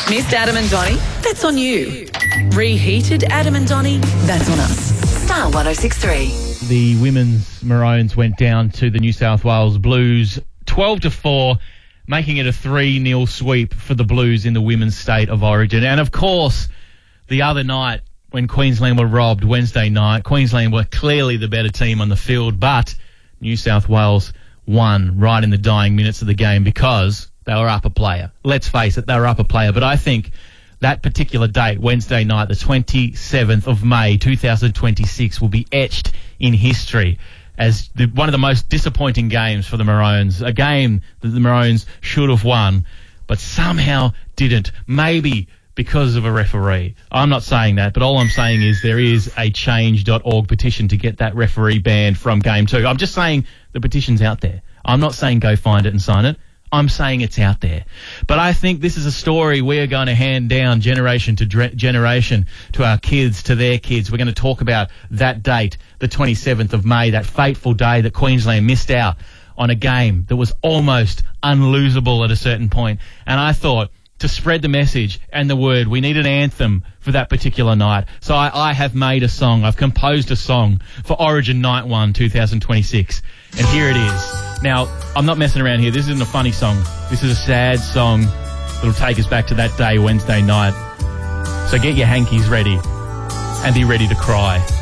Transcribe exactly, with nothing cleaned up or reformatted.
Missed Adam and Donnie? That's on you. Reheated Adam and Donnie? That's on us. Star one oh six point three. The women's Maroons went down to the New South Wales Blues twelve to four, making it a three nil sweep for the Blues in the women's state of origin. And, of course, the other night when Queensland were robbed, Wednesday night, Queensland were clearly the better team on the field, but New South Wales won right in the dying minutes of the game because they were up a player. Let's face it, they were up a player. But I think that particular date, Wednesday night, the twenty-seventh of May, two thousand twenty-six, will be etched in history as the, one of the most disappointing games for the Maroons. A game that the Maroons should have won, but somehow didn't. Maybe because of a referee. I'm not saying that, but all I'm saying is there is a change dot org petition to get that referee banned from game two. I'm just saying the petition's out there. I'm not saying go find it and sign it. I'm saying it's out there. But I think this is a story we're going to hand down generation to dre- generation to our kids, to their kids. We're going to talk about that date, the twenty-seventh of May, that fateful day that Queensland missed out on a game that was almost unlosable at a certain point. And I thought, to spread the message and the word, we need an anthem for that particular night. So I, I have made a song. I've composed a song for Origin Night one, two thousand twenty-six. And here it is. Now, I'm not messing around here. This isn't a funny song. This is a sad song that'll take us back to that day, Wednesday night. So get your hankies ready and be ready to cry.